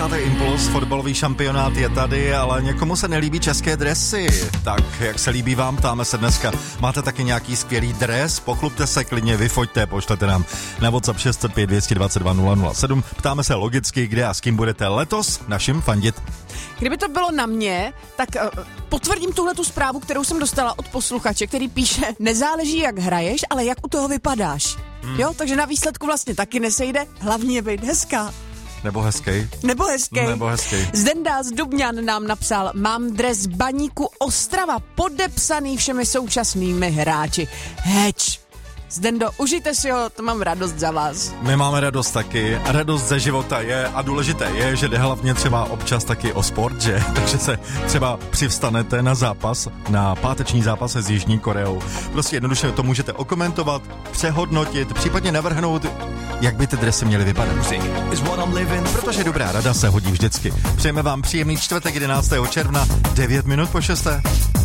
Posloucháte Impuls, fotbalový šampionát je tady, ale někomu se nelíbí české dresy. Tak jak se líbí vám, ptáme se dneska. Máte taky nějaký skvělý dres? Pochlubte se, klidně vyfoťte, pošlete nám na WhatsApp 605 222 007. Ptáme se logicky, kde a s kým budete letos našim fandit. Kdyby to bylo na mě, tak potvrdím tuhletu zprávu, kterou jsem dostala od posluchače, který píše, nezáleží jak hraješ, ale jak u toho vypadáš. Jo, takže na výsledku vlastně taky nesejde, hlavně je být hezká. Nebo hezkej. Nebo hezkej. Zdenda z Dubňan nám napsal, mám dres Baníku Ostrava, podepsaný všemi současnými hráči. Heč. Zdendo, užijte si ho, to mám radost za vás. My máme radost taky, radost ze života je a důležité je, že jde hlavně třeba občas taky o sport, že? Takže se třeba přivstanete na zápas, na páteční zápas s Jižní Koreou. Prostě jednoduše to můžete okomentovat, přehodnotit, případně navrhnout, jak by ty dresy měly vypadat. Protože dobrá rada se hodí vždycky. Přejeme vám příjemný čtvrtek 11. června, 9 minut po 6.